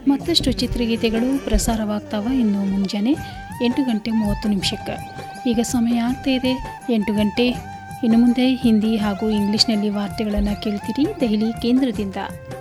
ಮತ್ತಷ್ಟು ಚಿತ್ರಗೀತೆಗಳು ಪ್ರಸಾರವಾಗ್ತಾವೆ ಇನ್ನು ಮುಂಜಾನೆ 8:30 ಈಗ ಸಮಯ ಆಗ್ತಾ ಇದೆ 8 ಗಂಟೆ. ಇನ್ನು ಮುಂದೆ ಹಿಂದಿ ಹಾಗೂ ಇಂಗ್ಲಿಷ್ನಲ್ಲಿ ವಾರ್ತೆಗಳನ್ನು ಕೇಳ್ತೀರಿ ದೆಹಲಿ ಕೇಂದ್ರದಿಂದ.